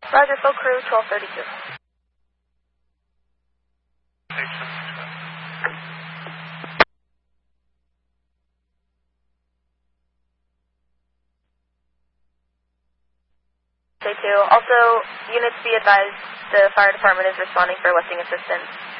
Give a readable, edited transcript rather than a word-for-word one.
Roger, full crew, 1232. Day 2. Also, units be advised the fire department is responding for lifting assistance.